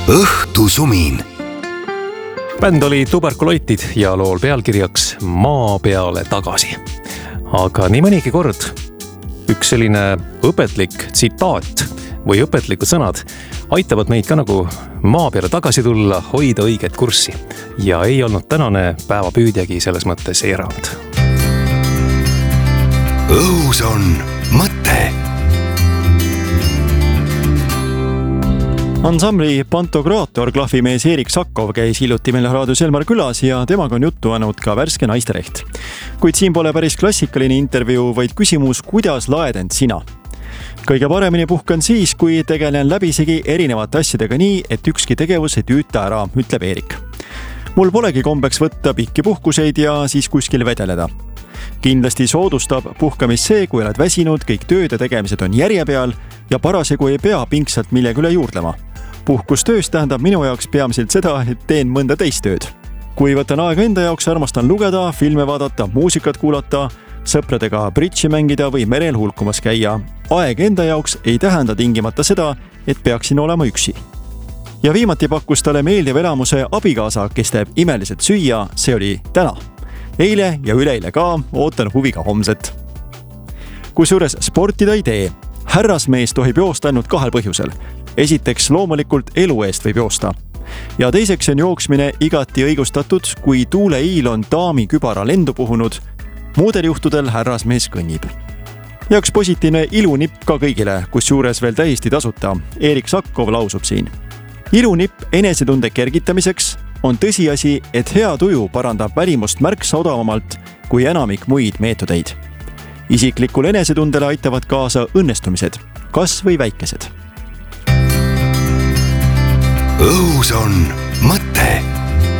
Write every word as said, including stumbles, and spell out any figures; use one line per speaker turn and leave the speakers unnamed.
õhtusumin.
Bänd oli Tuberkuloitid ja lool pealkirjaks Maa peale tagasi. Aga nii mõnigi kord üks selline õpetlik tsitaat või õpetlikud sõnad aitavad meid ka nagu maa peale tagasi tulla, hoida õiget kurssi. Ja ei olnud tänane päevapüüdjagi selles mõttes erand.
Õhus on mõte.
Ansambli Pantokraator klahvimees Erik Sakkov käis hiljuti meil raadios Elmar külas ja temaga on juttu anud ka värske naistereht. Kuid siin pole päris klassikaline intervjuu, vaid küsimus, kuidas laed end sina? Kõige paremini puhkan siis, kui tegelen läbisegi erinevate asjadega nii, et ükski tegevus ei tüüta ära, ütleb Erik. Mul polegi kombeks võtta pikki puhkuseid ja siis kuskil vedeleda. Kindlasti soodustab puhkamist see, kui oled väsinud, kõik tööd ja tegemised on järje peal ja parasjagu ei pea pingsalt millegi üle juurdlema. Puhkustöös tähendab minu jaoks peamiselt seda, et teen mõnda teist tööd. Kui võtan aega enda jaoks, armastan lugeda, filme vaadata, muusikat kuulata, sõpradega bridži mängida või merel hulkumas käia. Aeg enda jaoks ei tähenda tingimata seda, et peaksin olema üksi. Ja viimati pakkus talle meeldiv elamuse abikaasa, kes teeb imeliselt süüa, see oli täna. Eile ja üleile ka, ootan huviga homset. Kusjuures sportida ei tee. Härrasmees tohib joosta ainult kahel põhjusel. Esiteks loomulikult elu eest võib joosta. Ja teiseks on jooksmine igati õigustatud, kui tuuleiil on daami kübara lendu puhunud. Muudel juhtudel härrasmees kõnnib. Ja üks positiivne ilunipp ka kõigile, kus juures veel täiesti tasuta. Erik Sakkov lausub siin. Ilunipp enesetunde kergitamiseks on tõsiasi, et hea tuju parandab välimust märksa odavamalt kui enamik muid meetodeid. Isiklikul enesetundele aitavad kaasa õnnestumised, kas või väikesed.
Õhus on